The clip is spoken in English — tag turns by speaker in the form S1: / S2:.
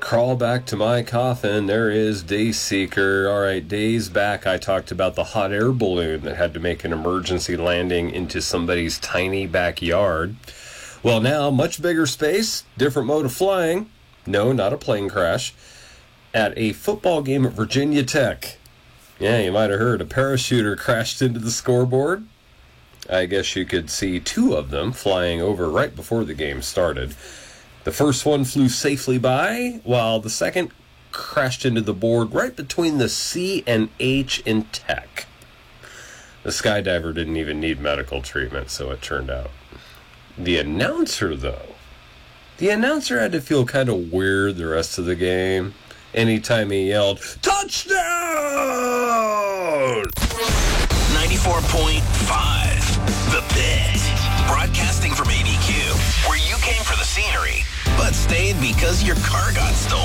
S1: Crawl back to my coffin. There is Dayseeker. All right, days back I talked about the hot air balloon that had to make an emergency landing into somebody's tiny backyard. Well, now, much bigger space, different mode of flying. No, not a plane crash. At a football game at Virginia Tech. Yeah, you might have heard a parachuter crashed into the scoreboard. I guess you could see two of them flying over right before the game started. The first one flew safely by, while the second crashed into the board right between the C and H in Tech. The skydiver didn't even need medical treatment, so it turned out. The announcer, though, had to feel kind of weird the rest of the game. Anytime he yelled, "Touchdown!"
S2: 94.5, The Pit. Broadcasting from ABQ, where you came for the scenery, but stayed because your car got stolen.